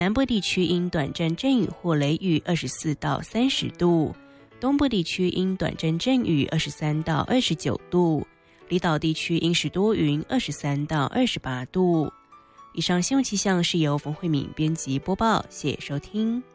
南部地区因短暂阵雨或雷雨24到30度，东部地区因短暂阵雨23到29度，离岛地区因时多云23到28度。以上新闻气象是由冯慧敏编辑播报，谢谢收听。